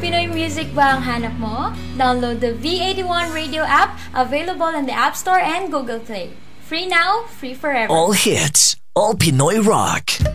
Pinoy music ba ang hanap mo? Download the V81 radio app, available in the App Store and Google Play. Free now, free forever. All hits, all Pinoy rock.